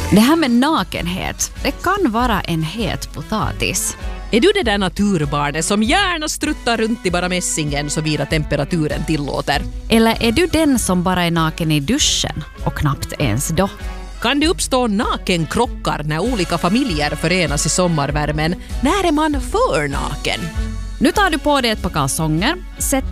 Det här med nakenhet, det kan vara en het potatis. Är du det där naturbarnet som gärna struttar runt i bara mässingen så vida temperaturen tillåter? Eller är du den som bara är naken i duschen och knappt ens då? Kan det uppstå nakenkrockar när olika familjer förenas i sommarvärmen? När är man för naken? Nu tar du på dig ett par kalsonger, sätter